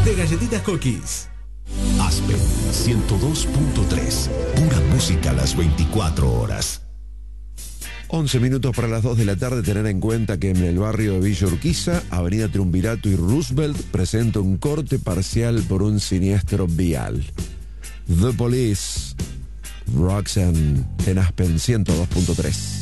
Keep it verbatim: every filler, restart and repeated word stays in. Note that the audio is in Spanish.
de galletitas Cookies. Aspen ciento dos punto tres. Pura música a las veinticuatro horas. once minutos para las dos de la tarde. Tener en cuenta que en el barrio de Villa Urquiza, Avenida Triunvirato y Roosevelt presenta un corte parcial por un siniestro vial. The Police, Roxanne en Aspen ciento dos punto tres.